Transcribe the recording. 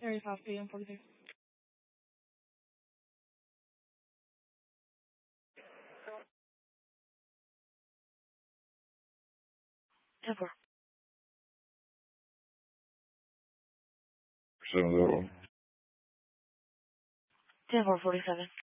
Area 5 PM 42. 10-4. 7-0. 10-4 47.